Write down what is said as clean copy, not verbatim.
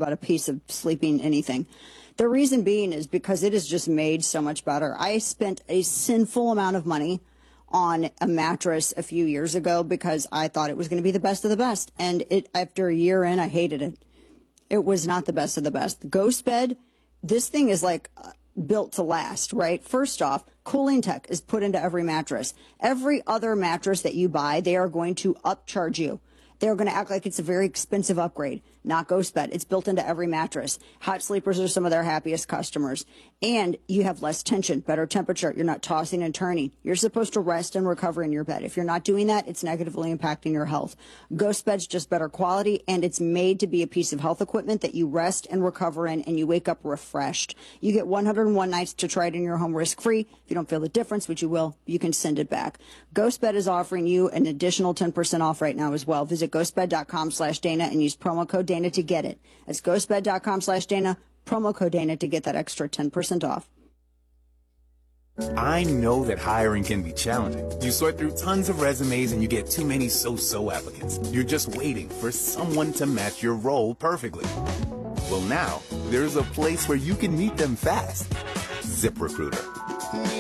about a piece of sleeping anything. The reason being is because it is just made so much better. I spent a sinful amount of money on a mattress a few years ago because I thought it was going to be the best of the best. And after a year in, I hated it. It was not the best of the best. Ghost Bed, this thing is like built to last, right? First off, cooling tech is put into every mattress. Every other mattress that you buy, they are going to upcharge you. They're going to act like it's a very expensive upgrade. Not Ghost Bed. It's built into every mattress. Hot sleepers are some of their happiest customers. And you have less tension, better temperature. You're not tossing and turning. You're supposed to rest and recover in your bed. If you're not doing that, it's negatively impacting your health. Ghost Bed's just better quality, and it's made to be a piece of health equipment that you rest and recover in, and you wake up refreshed. You get 101 nights to try it in your home risk-free. If you don't feel the difference, which you will, you can send it back. Ghost Bed is offering you an additional 10% off right now as well. Visit ghostbed.com/Dana and use promo code Dana to get it. That's ghostbed.com/Dana, promo code Dana to get that extra 10% off. I know that hiring can be challenging. You sort through tons of resumes and you get too many so-so applicants. You're just waiting for someone to match your role perfectly. Well, now there's a place where you can meet them fast. ZipRecruiter.